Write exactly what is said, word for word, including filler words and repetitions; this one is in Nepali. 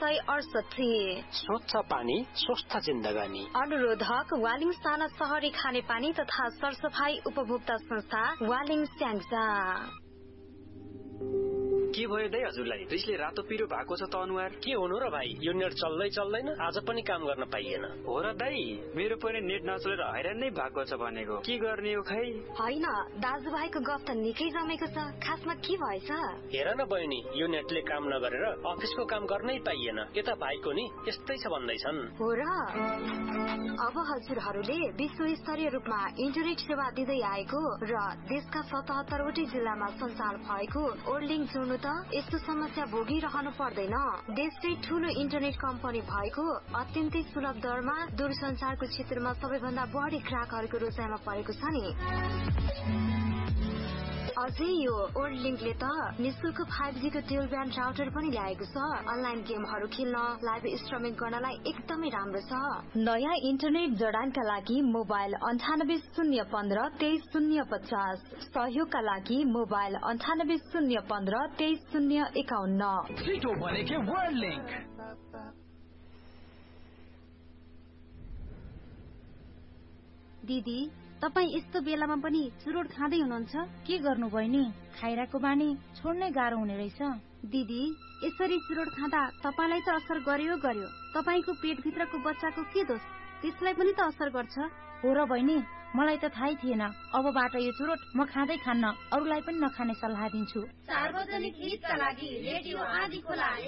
सय अडसठी। स्वच्छ पानी स्वस्थ जिन्दगानी। अनुरोधक वालिङ साना शहरी खानेपानी तथा सरसफाई उपभोक्ता संस्था वालिङ स्याङ्जा। के भयो दाइ हजुरलाई? रिसले रातो पिरो भएको छ त अनुहार। के हुनु र भाइ? यो नेट चल्दै चल्दैन, आज पनि काम गर्न पाइएन। हो र दाइ, मेरो पनि नेट नचलेर हैरान नै भएको छ भनेको। के गर्ने हो खै? हैन, दाजुभाइको गफ त निकै जमेको छ। खासमा के भएछ? हेर न बहिनी, यो नेटले काम नगरेर अफिसको काम गर्नै पाइएन। यता भाइको नि यस्तै छ भन्दैछन्। हो र? अब हजुरहरूले विश्व स्तरीय रूपमा इन्टरनेट सेवा दिँदै आएको र देशका सतहत्तर वटै जिल्लामा सञ्चालन भएको ओर्लिङ जोड्नु त यस्तो समस्या भोगिरहनु पर्दैन। देशकै ठूलो इन्टरनेट कम्पनी भएको अत्यन्तै सुलभ दरमा दूरसञ्चारको क्षेत्रमा सबैभन्दा बढी ग्राहकहरूको रोजाइमा परेको छ नि। अझै यो ओर्लिङले त निशुल्क फाइभ जी को ड्युल ब्यान्ड राउटर पनि ल्याएको छ। अनलाइन गेमहरू खेल्न, लाइभ स्ट्रिमिङ गर्नलाई एकदमै राम्रो छ। नयाँ इन्टरनेट जडानका लागि मोबाइल अन्ठानब्बे शून्य पन्ध्र तेइस शून्य पचास, सहयोगका लागि मोबाइल अन्ठानब्बे शून्य पन्ध्र तेइस शून्य एकाउन्न। छिटो भनेको वर्ल्डलिङ्क। दिदी, तपाईँ यस्तो बेलामा पनि चुरोट खाँदै हुनुहुन्छ? के गर्नु बहिनी, खाइराको बानी छोड्नै गाह्रो हुने रहेछ। दिदी, यसरी चुरोट खाँदा तपाईँलाई त असर गर्यो गर्यो, तपाईँको पेटभित्रको बच्चाको के दोष? त्यसलाई पनि त असर गर्छ। हो र बहिनी, मलाई त थाहै थिएन। अबबाट यो चुरोट म खाँदै खान्न, अरूलाई पनि नखाने सल्लाह दिन्छु। सार्वजनिक हितका लागि रेडियो आदि खोला